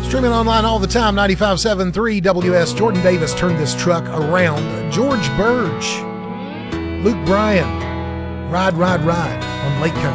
Streaming online all the time, 95.7.3 WS. Jordan Davis turned this truck around. George Burge, Luke Bryan, Ride, Ride, Ride on Lake Country.